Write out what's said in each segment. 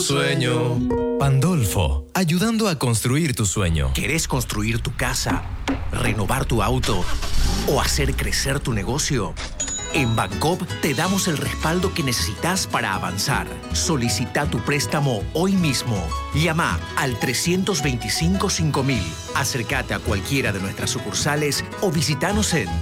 Sueño. Pandolfo, ayudando a construir tu sueño. ¿Querés construir tu casa, renovar tu auto o hacer crecer tu negocio? En Bancoop te damos el respaldo que necesitas para avanzar. Solicita tu préstamo hoy mismo. Llama al 325-5000. Acércate a cualquiera de nuestras sucursales o visitanos en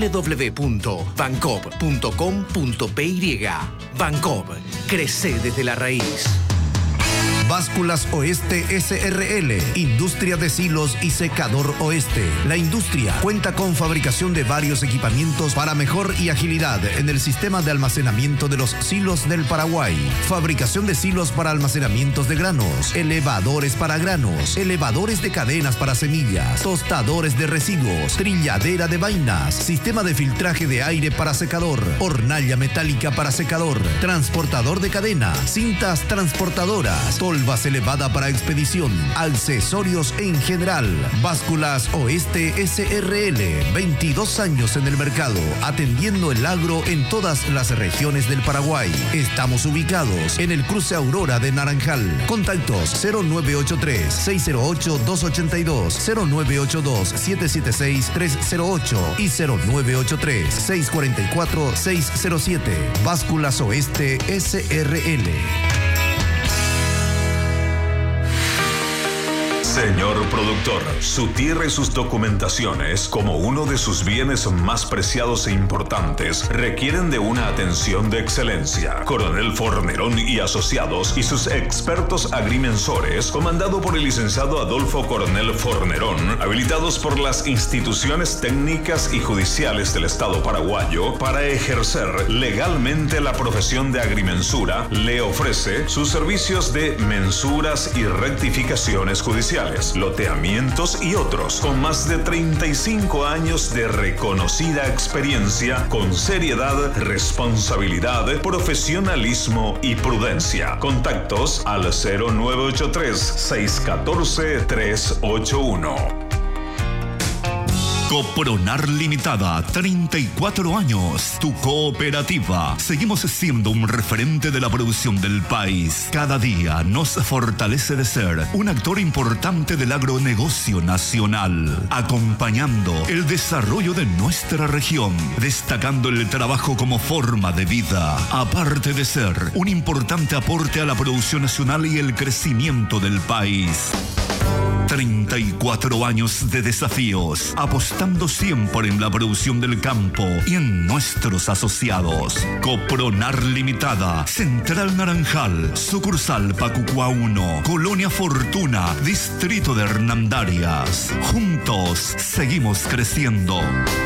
www.bancoop.com.py. Bancoop, crece desde la raíz. Básculas Oeste SRL, Industria de Silos y Secador Oeste. La industria cuenta con fabricación de varios equipamientos para mejor y agilidad en el sistema de almacenamiento de los silos del Paraguay. Fabricación de silos para almacenamientos de granos, elevadores para granos, elevadores de cadenas para semillas, tostadores de residuos, trilladera de vainas, sistema de filtraje de aire para secador, hornalla metálica para secador, transportador de cadena, cintas transportadoras, tolvas elevada para expedición, accesorios en general. Básculas Oeste SRL, 22 años en el mercado, atendiendo el agro en todas las regiones del Paraguay. Estamos ubicados en el cruce Aurora de Naranjal. Contactos 0983-608-282, 0982-776-308 y 0983-644-607. Básculas Oeste SRL. Señor productor, su tierra y sus documentaciones, como uno de sus bienes más preciados e importantes, requieren de una atención de excelencia. Coronel Fornerón y Asociados y sus expertos agrimensores, comandado por el licenciado Adolfo Coronel Fornerón, habilitados por las instituciones técnicas y judiciales del Estado paraguayo para ejercer legalmente la profesión de agrimensura, le ofrece sus servicios de mensuras y rectificaciones judiciales, loteamientos y otros, con más de 35 años de reconocida experiencia, con seriedad, responsabilidad, profesionalismo y prudencia. Contactos al 0983-614-381. Copronar Limitada, 34 años, tu cooperativa. Seguimos siendo un referente de la producción del país. Cada día nos fortalece de ser un actor importante del agronegocio nacional, acompañando el desarrollo de nuestra región, destacando el trabajo como forma de vida, aparte de ser un importante aporte a la producción nacional y el crecimiento del país. 34 años de desafíos, apostando siempre en la producción del campo y en nuestros asociados. Copronar Limitada, Central Naranjal, sucursal Pacucua 1, Colonia Fortuna, Distrito de Hernandarias. Juntos seguimos creciendo.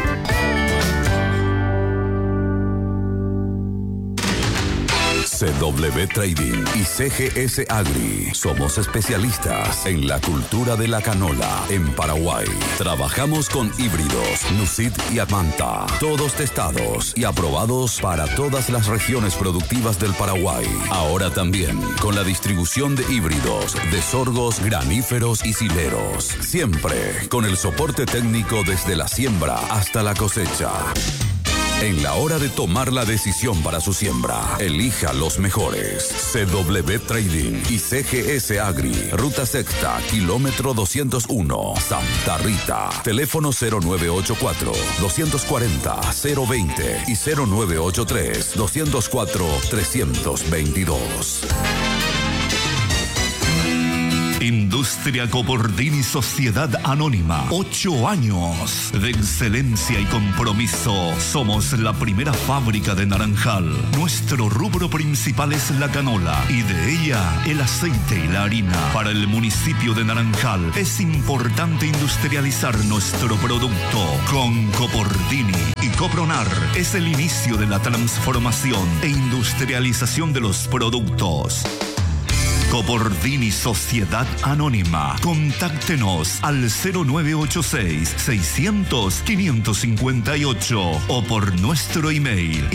CW Trading y CGS Agri. Somos especialistas en la cultura de la canola en Paraguay. Trabajamos con híbridos, Nucid y Amanta, todos testados y aprobados para todas las regiones productivas del Paraguay. Ahora también con la distribución de híbridos, de sorgos, graníferos y sileros. Siempre con el soporte técnico desde la siembra hasta la cosecha. En la hora de tomar la decisión para su siembra, elija los mejores. CW Trading y CGS Agri. Ruta Sexta, kilómetro 201, Santa Rita. Teléfono 0984-240-020 y 0983-204-322. Industria Copordini Sociedad Anónima. 8 años de excelencia y compromiso. Somos la primera fábrica de Naranjal. Nuestro rubro principal es la canola y de ella el aceite y la harina. Para el municipio de Naranjal es importante industrializar nuestro producto. Con Copordini y Copronar es el inicio de la transformación e industrialización de los productos. Copordini Sociedad Anónima. Contáctenos al 0986-600-558 o por nuestro email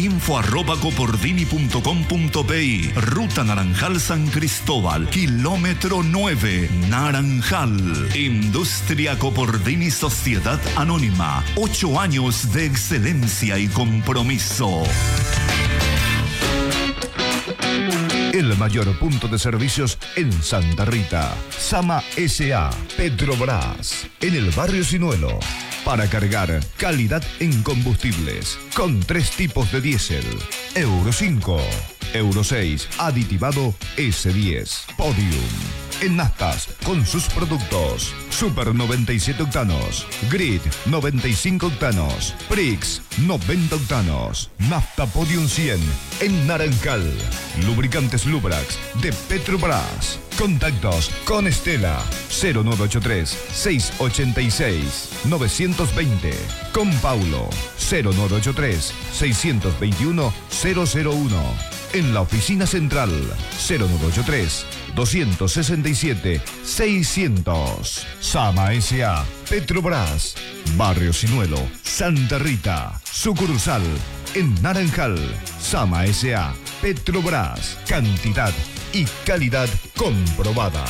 info@copordini.com.pi. Ruta Naranjal San Cristóbal, kilómetro 9, Naranjal. Industria Copordini Sociedad Anónima. 8 años de excelencia y compromiso. El mayor punto de servicios en Santa Rita. Sama S.A. Petrobras, en el barrio Sinuelo. Para cargar, calidad en combustibles, con 3 tipos de diésel. Euro 5, Euro 6, aditivado S10, Podium. En naftas, con sus productos. Super 97 octanos, Grid 95 octanos, Prix 90 octanos, Nafta Podium 100 en Naranjal. Lubricantes Lubrax de Petrobras. Contactos con Estela 0983 686 920. Con Paulo 0983 621 001. En la oficina central 0983 267 600. Sama S.A. Petrobras, Barrio Sinuelo, Santa Rita. Sucursal en Naranjal. Sama S.A. Petrobras, cantidad y calidad comprobada.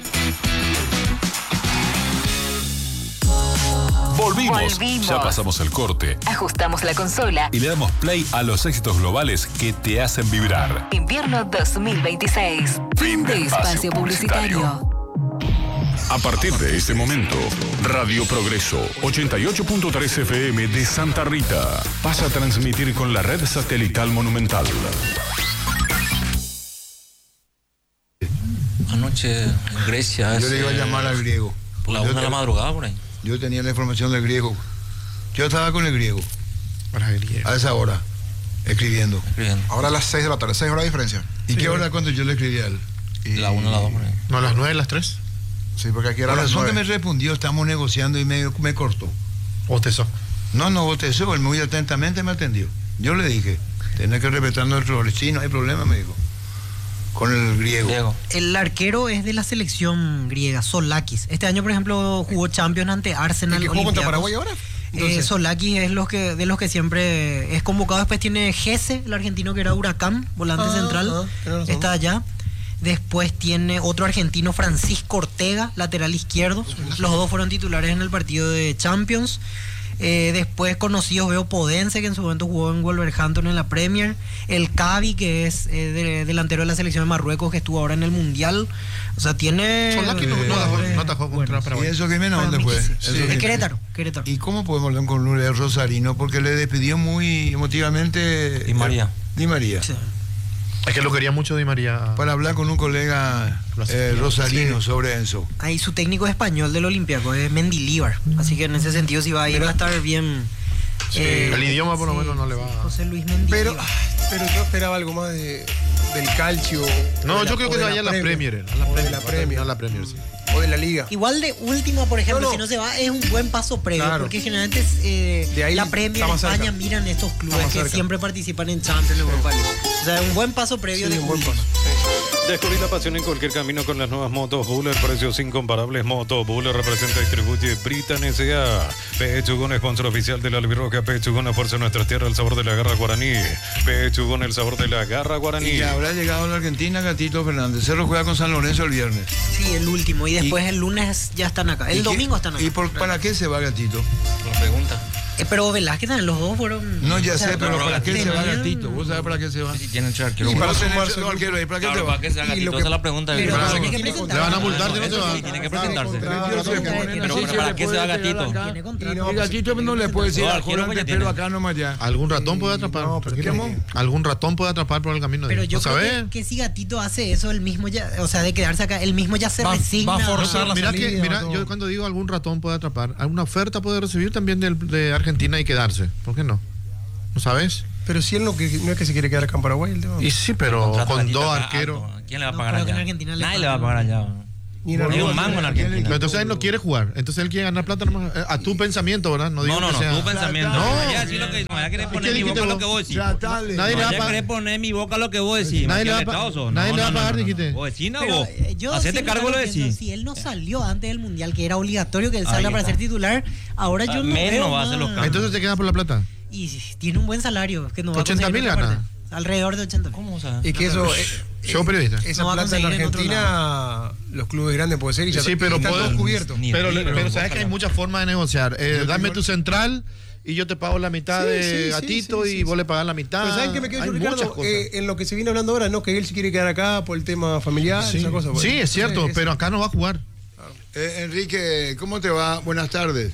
Volvimos. Ya pasamos el corte. Ajustamos la consola. Y le damos play a los éxitos globales que te hacen vibrar. Invierno 2026. Fin de espacio publicitario. A partir de este momento, Radio Progreso 88.3 FM de Santa Rita pasa a transmitir con la red satelital Monumental. Anoche en Grecia. Yo le iba a llamar al griego. Por la 1 de la madrugada, por ahí. Yo tenía la información del griego. Yo estaba con el griego. A esa hora, escribiendo. Ahora a las 6 de la tarde, 6 horas de diferencia. ¿Y qué hora cuando yo le escribí a él? La 1, la 2, por ahí. No, a las 9, las 3. Sí, porque aquí era la las razón 9. que me respondió, estamos negociando y me cortó. ¿Bostezó? No bostezó, él muy atentamente me atendió. Yo le dije, tenés que respetar nuestro rol. Sí, no hay problema, me dijo. Con el griego. El arquero es de la selección griega, Solakis. Este año, por ejemplo, jugó Champions ante Arsenal. ¿Y qué jugó contra Paraguay ahora? Solakis es de los que siempre es convocado. Después tiene Gese, el argentino que era Huracán, volante central. Está allá. Después tiene otro argentino, Francisco Ortega, lateral izquierdo. Los dos fueron titulares en el partido de Champions. Después conocidos veo Podense, que en su momento jugó en Wolverhampton en la Premier. El Cavi, que es delantero de la selección de Marruecos, que estuvo ahora en el Mundial. O sea, tiene... Solakis no atajó contra Paraguay. ¿Y eso que menos dónde fue? Querétaro. ¿Y cómo podemos hablar con Lourdes Rosarino? Porque le despidió muy emotivamente... Di María. Sí. Es que lo quería mucho Di María. Para hablar con un colega rosarino sobre eso. Ahí su técnico español del Olympiacos es Mendilibar. Así que en ese sentido sí va a ir a estar bien. El idioma por lo menos no le va. José Luis Mendilibar. Pero yo esperaba algo más del calcio. No, yo creo que vaya a la Premier. A la Premier, sí. O de la Liga. Igual de última, por ejemplo, si no se va, es un buen paso previo. Claro. Porque generalmente de ahí la Premier en España miran estos clubes que siempre participan en Champions, Europa League. O sea, un buen paso previo de un buen paso. Descubrí la pasión en cualquier camino con las nuevas motos Buller, precios incomparables. Moto Buller representa y distribuye Britan S.A. Pechugón, sponsor oficial de la Albirroja. Pechugón, fuerza nuestra tierra, el sabor de la garra guaraní. Pechugón, el sabor de la garra guaraní. Y habrá llegado a la Argentina Gatito Fernández. Cerro juega con San Lorenzo el viernes. Sí, el último. Y después el lunes ya están acá. El domingo están acá. ¿Y para qué se va Gatito? La pregunta. Pero Velázquez también, los dos fueron... No, ya sé, pero ¿para qué se va Gatito? ¿Vos sabés para qué se va? Sí, tienen arquero. ¿Y para sumarse los arqueros? ¿Para qué se va? ¿Para qué se va Gatito? Esa es la pregunta. Le van a multar, si no se va. Tiene que presentarse. Pero ¿para qué se va Gatito? Y Gatito no le puede decir al Jorge, pero acá nomás ya. Algún ratón puede atrapar. Algún ratón puede atrapar por el camino. Pero yo creo que si Gatito hace eso, él mismo ya, o sea, de quedarse acá, él mismo ya se resigna. Va a forzar la salida. Mira, yo cuando digo algún ratón puede atrapar, alguna oferta puede recibir también de Argentina y quedarse. ¿Por qué no? ¿No sabes? Pero si él no es que se quiere quedar acá en Paraguay. Y sí, pero con dos arqueros. ¿Quién le va a pagar allá? Nadie le va a pagar allá. Ni un mango en Argentina. Pero entonces él no quiere jugar. Entonces él quiere ganar plata nomás. A tu pensamiento, ¿verdad? No, digo no, tu pensamiento. No. Ya decir lo que ya querés poner mi boca lo que vos decís. Nadie le va a pagar. Ya querés poner mi boca lo que vos decís. Nadie le va a pagar, dijiste. Vos decís, no, vos. Hacete cargo lo decís. Si él no salió antes del Mundial, que era obligatorio que él salga para ser titular, ahora yo no veo va a hacer los cambios. Entonces se queda por la plata. Y tiene un buen salario. Que no 80.000 gana. Alrededor de 80.000. ¿Cómo sabes? Y que eso... Yo periodista. Esa plata en Argentina, los clubes grandes puede ser y ya sí, pero están todos cubiertos. Pero sabes que hay muchas formas de negociar. Dame tu central y yo te pago la mitad de Gatito y vos le pagás la mitad. Pero ¿saben qué me quedo yo, Hay Ricardo? muchas cosas. En lo que se viene hablando ahora, ¿no? Que él se quiere quedar acá por el tema familiar, esa cosa. Sí, es cierto, pero acá no va a jugar. Enrique, ¿cómo te va? Buenas tardes.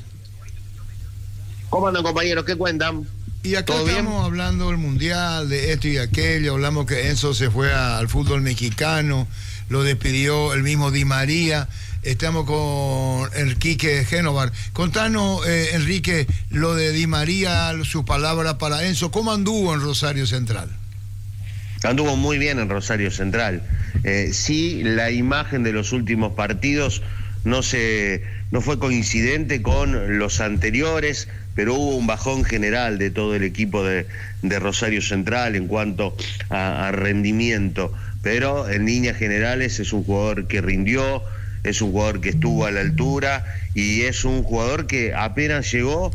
¿Cómo andan, compañeros? ¿Qué cuentan? Y acá estamos hablando del Mundial, de esto y aquello. Hablamos que Enzo se fue al fútbol mexicano, lo despidió el mismo Di María. Estamos con Enrique Génovar. Contanos, Enrique, lo de Di María, sus palabras para Enzo. ¿Cómo anduvo en Rosario Central? Anduvo muy bien en Rosario Central. Sí, la imagen de los últimos partidos no fue coincidente con los anteriores, pero hubo un bajón general de todo el equipo de Rosario Central en cuanto a rendimiento. Pero en líneas generales es un jugador que rindió, es un jugador que estuvo a la altura y es un jugador que apenas llegó,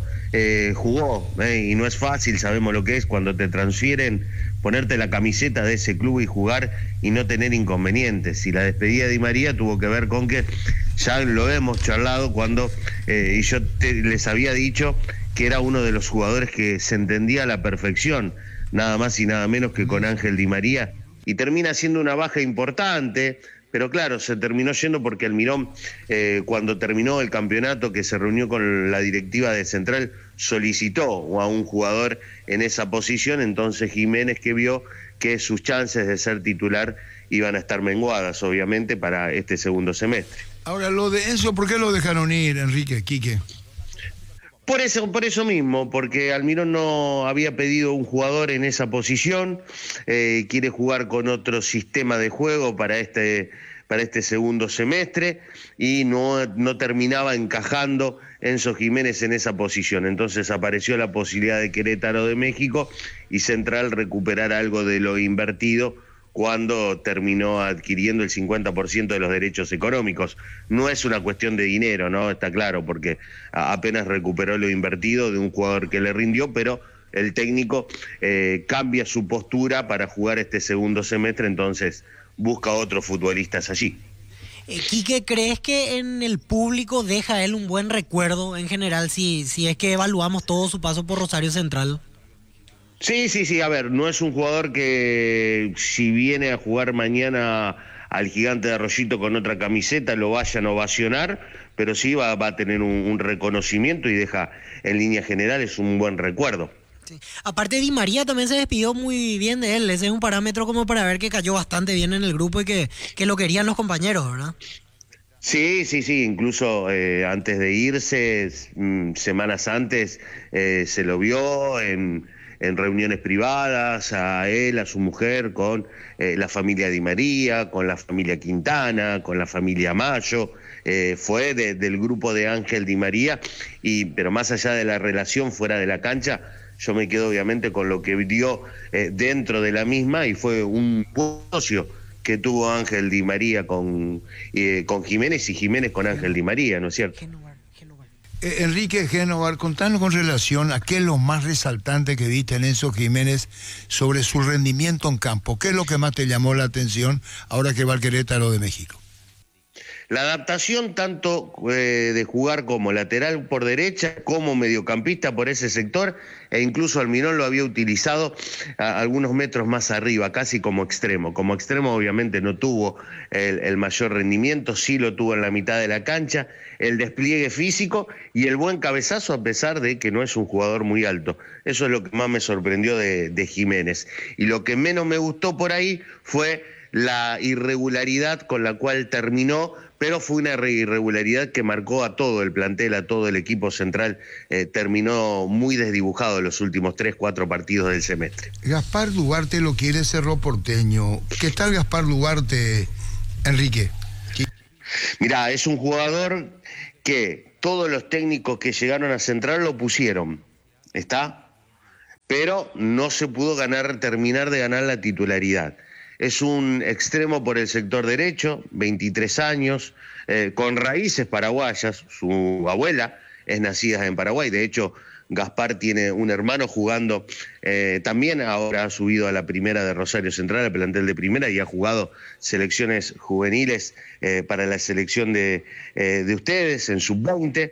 jugó. Y no es fácil, sabemos lo que es cuando te transfieren, ponerte la camiseta de ese club y jugar y no tener inconvenientes. Y la despedida de Di María tuvo que ver con que ya lo hemos charlado cuando y yo les había dicho que era uno de los jugadores que se entendía a la perfección, nada más y nada menos que con Ángel Di María, y termina siendo una baja importante, pero claro, se terminó yendo porque Almirón, cuando terminó el campeonato, que se reunió con la directiva de Central, solicitó a un jugador en esa posición. Entonces Jiménez, que vio que sus chances de ser titular iban a estar menguadas, obviamente, para este segundo semestre. Ahora, lo de Enzo, ¿por qué lo dejaron ir, Enrique, Quique? Por eso mismo, porque Almirón no había pedido un jugador en esa posición, quiere jugar con otro sistema de juego para este segundo semestre y no terminaba encajando Enzo Jiménez en esa posición. Entonces apareció la posibilidad de Querétaro de México y Central recuperar algo de lo invertido cuando terminó adquiriendo el 50% de los derechos económicos. No es una cuestión de dinero, ¿no? Está claro, porque apenas recuperó lo invertido de un jugador que le rindió, pero el técnico cambia su postura para jugar este segundo semestre, entonces busca otros futbolistas allí. Quique, ¿crees que en el público deja él un buen recuerdo en general si es que evaluamos todo su paso por Rosario Central? Sí, a ver, no es un jugador que si viene a jugar mañana al Gigante de Arroyito con otra camiseta lo vayan a ovacionar, pero sí va a tener un reconocimiento y deja en líneas generales un buen recuerdo. Sí. Aparte, Di María también se despidió muy bien de él. Ese es un parámetro como para ver que cayó bastante bien en el grupo y que lo querían los compañeros, ¿verdad? Sí, incluso antes de irse, semanas antes, se lo vio en reuniones privadas, a él, a su mujer, con la familia Di María, con la familia Quintana, con la familia Mayo. Fue del grupo de Ángel Di María, pero más allá de la relación fuera de la cancha, yo me quedo obviamente con lo que dio dentro de la misma, y fue un buen socio que tuvo Ángel Di María con Jiménez y Jiménez con Ángel Di María, ¿no es cierto? Enrique Génovar, contanos con relación a qué es lo más resaltante que viste en Enzo Jiménez sobre su rendimiento en campo. ¿Qué es lo que más te llamó la atención ahora que va al Querétaro de México? La adaptación tanto de jugar como lateral por derecha, como mediocampista por ese sector, e incluso Almirón lo había utilizado a algunos metros más arriba, casi como extremo. Como extremo obviamente no tuvo el mayor rendimiento, sí lo tuvo en la mitad de la cancha, el despliegue físico y el buen cabezazo, a pesar de que no es un jugador muy alto. Eso es lo que más me sorprendió de Jiménez. Y lo que menos me gustó por ahí fue la irregularidad con la cual terminó, pero fue una irregularidad que marcó a todo el plantel, a todo el equipo central. Terminó muy desdibujado en los últimos 3-4 partidos del semestre. Gaspar Duarte lo quiere Cerro Porteño. ¿Qué tal Gaspar Duarte, Enrique? Mirá, es un jugador que todos los técnicos que llegaron a Central lo pusieron, ¿está? Pero no se pudo terminar de ganar la titularidad. Es un extremo por el sector derecho, 23 años, con raíces paraguayas. Su abuela es nacida en Paraguay. De hecho, Gaspar tiene un hermano jugando, también ahora ha subido a la primera de Rosario Central, al plantel de primera, y ha jugado selecciones juveniles para la selección de ustedes en sub-20.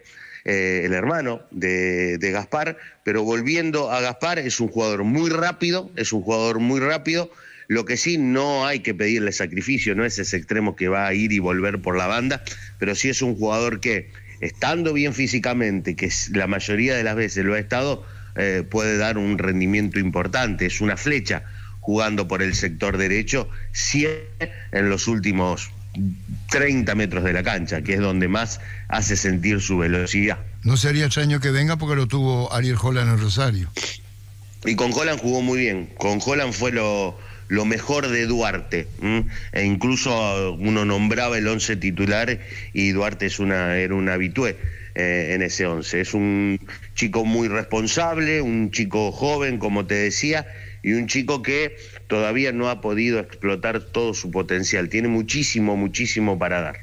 el hermano de Gaspar, pero volviendo a Gaspar, es un jugador muy rápido, Lo que sí, no hay que pedirle sacrificio, no es ese extremo que va a ir y volver por la banda, pero sí es un jugador que, estando bien físicamente, que la mayoría de las veces lo ha estado, puede dar un rendimiento importante. Es una flecha jugando por el sector derecho, siempre en los últimos 30 metros de la cancha, que es donde más hace sentir su velocidad. No sería extraño que venga porque lo tuvo Ariel Holland en Rosario. Y con Holland jugó muy bien. Con Holland fue lo mejor de Duarte, e incluso uno nombraba el 11 titular y Duarte era un habitué en ese 11. Es un chico muy responsable, un chico joven, como te decía, y un chico que todavía no ha podido explotar todo su potencial. Tiene muchísimo para dar.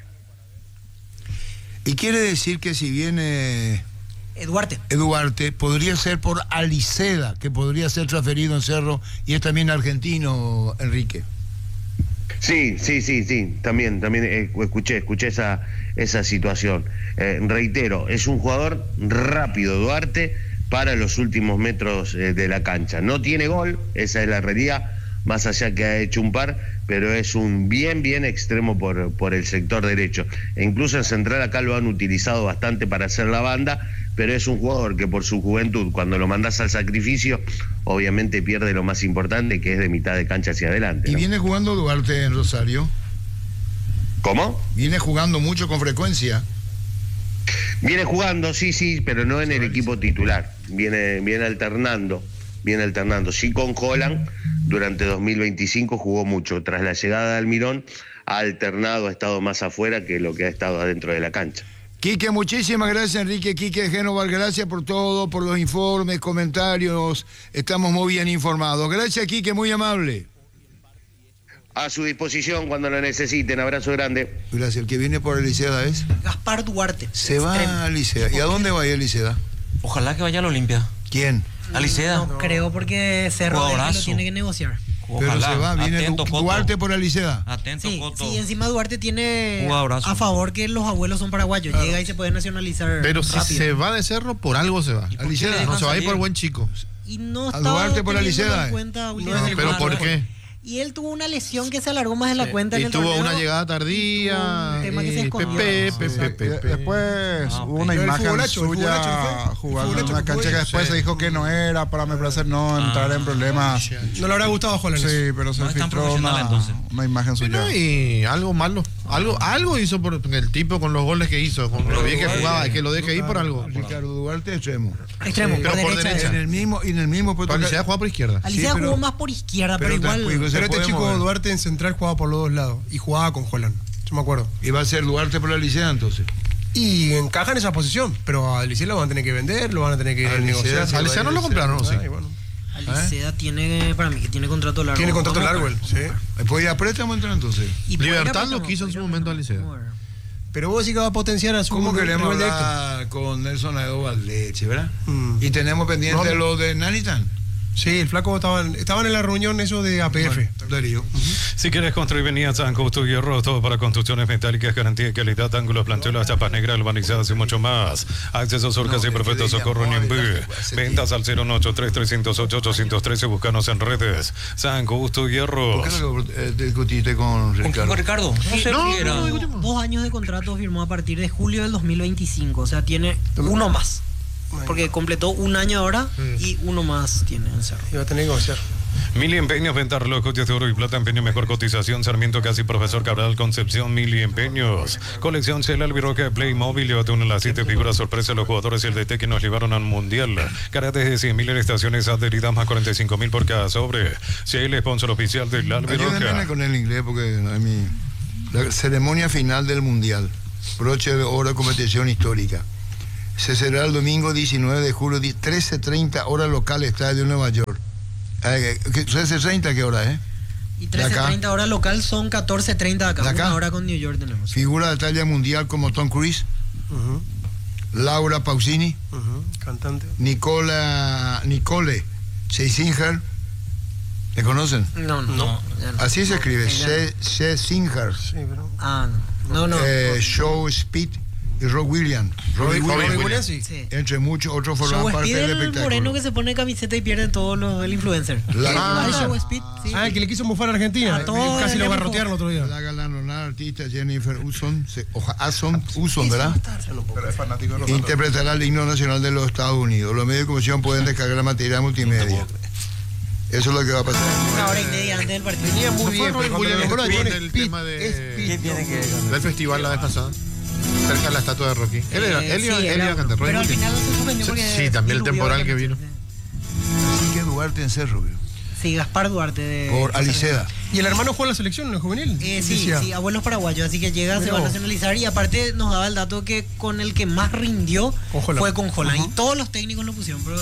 Y quiere decir que si viene Eduarte, podría ser por Aliceda, que podría ser transferido en Cerro, y es también argentino, Enrique. Sí, también escuché esa situación. Reitero, es un jugador rápido, Duarte, para los últimos metros de la cancha. No tiene gol, esa es la realidad, más allá que ha hecho un par, pero es un bien extremo por el sector derecho. E incluso en Central acá lo han utilizado bastante para hacer la banda, pero es un jugador que por su juventud, cuando lo mandas al sacrificio, obviamente pierde lo más importante, que es de mitad de cancha hacia adelante, ¿no? ¿Y viene jugando Duarte en Rosario? ¿Cómo? ¿Viene jugando mucho con frecuencia? Viene jugando, sí, pero no en el equipo titular. Viene alternando. Sí, con Holland durante 2025 jugó mucho. Tras la llegada de Almirón ha alternado, ha estado más afuera que lo que ha estado adentro de la cancha. Quique, muchísimas gracias, Enrique. Quique Génovar, gracias por todo, por los informes, comentarios. Estamos muy bien informados. Gracias, Quique, muy amable. A su disposición cuando lo necesiten. Abrazo grande. Gracias. El que viene por Eliseda es Gaspar Duarte. Se va a Eliseda. ¿Y a dónde va a Eliseda? Ojalá que vaya a la Olimpia. ¿Quién? Aliceda. No creo, porque Cerro lo tiene que negociar. Pero se va, viene Duarte por Aliceda. Atento, Coto. Sí, encima Duarte tiene a favor que los abuelos son paraguayos. Claro. Llega y se puede nacionalizar. Pero rápido. Si se va de Cerro, por algo se va. Aliceda. No se va a ir por buen chico. Y no a Duarte por Aliceda. Pero ¿por qué? Y él tuvo una lesión que se alargó más de la cuenta. Y en el tuvo torneo, una llegada tardía. Un tema que se escondió. Después hubo una imagen suya jugando en una cancha que después se dijo que no era para me placer no entrar en problemas. No le habrá gustado a Holland. Sí, pero se filtró una imagen suya. Y algo malo. Algo hizo por el tipo con los goles que hizo, con lo bien que jugaba, que lo deje ir por algo. Ricardo Duarte extremo. Pero por derecha. En el mismo puesto. Alicea jugaba por izquierda. Alicea jugó más por izquierda, pero igual. Pero este chico Duarte en Central jugaba por los dos lados y jugaba con Holland, yo me acuerdo. ¿Y va a ser Duarte por la Alicea entonces? Y encaja en esa posición, pero a Alicea lo van a tener que vender, lo van a tener que negociar. A Alicea no lo compraron, ¿no? Sí. Alicea tiene, para mí, que tiene contrato largo. Tiene contrato largo él, sí. ¿Puede ir a préstamo entrar entonces? Libertad lo quiso en su momento Alicea. Pero vos sí que va a potenciar a su... ¿Cómo queremos hablar con Nelson Aedo Valdeche, verdad? Y tenemos pendiente lo de Nanitan. Sí, el flaco estaban en la reunión eso de APF. Darío. Si quieres construir, venía a San Justo Hierro, todo para construcciones metálicas, garantía de calidad, ángulos, planchuelas, chapas negras, urbanizadas y mucho más. Acceso Surcas y Perfecto Socorro Niembé. Ventas al 018-3308-813. Búscanos en redes. San Justo Hierro. ¿Por qué no discutiste con Ricardo? ¿Con Ricardo? No, 2 años de contrato firmó a partir de julio del 2025. O sea, tiene uno más. Porque completó 1 año ahora y uno más tiene en Cerro. Y va a tener que negociar. Mili Empeños, venta relojes de oro y plata, empeño, mejor cotización. Sarmiento Casi, Profesor Cabral, Concepción, Mili Empeños. Colección Shell, Albirroca, Playmobil. Llévate una de las 7 figuras sorpresa de los jugadores y el DT que nos llevaron al Mundial. Karate de 100.000 en estaciones adheridas, más 45.000 por cada sobre. Shell, sponsor oficial del Albirroca. Ayúdenme con el inglés porque la ceremonia final del Mundial. Broche de oro, competición histórica. Se será el domingo 19 de julio, 13:30 hora local, Estadio Nueva York. 13:30, ¿qué hora es? Y 13:30 hora local son 14:30 acá. Una hora con New York tenemos. Figura de talla mundial como Tom Cruise, Laura Pausini, cantante, Nicole Scherzinger. ¿Le conocen? No. Así se escribe, Scherzinger. Sí, pero... no. Show Speed, y Rob Williams. Robbie Williams, sí. Entre muchos otros forman parte del espectáculo. El moreno que se pone camiseta y pierde todo el influencer. Show Speed, sí. El que le quiso mofar a Argentina. Casi lo garrotearon el otro día. La galardonada artista Jennifer Hudson, ¿verdad? Pero es fanático de los interpretará el himno nacional de los Estados Unidos. Los medios de comunicación pueden descargar la material multimedia. Eso es lo que va a pasar. Una hora y media antes del partido. Venía muy bien, pero William el tema del festival la vez pasada. Cerca de la estatua de Rocky. Él iba a cantar. Pero al final se suspendió porque... Sí, también el temporal que vino. Así que Duarte en Cerro, vio. Sí, Gaspar Duarte. Por Aliceda. ¿Y el hermano juega en la selección en el juvenil? Sí, abuelos paraguayos, así que llega, se va a nacionalizar y aparte nos daba el dato que con el que más rindió fue con Holland. Y todos los técnicos lo pusieron, pero